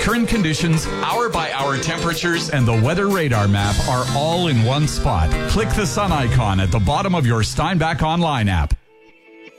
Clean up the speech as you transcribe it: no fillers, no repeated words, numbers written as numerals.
Current conditions, hour-by-hour temperatures, and the weather radar map are all in one spot. Click the sun icon at the bottom of your Steinbach Online app.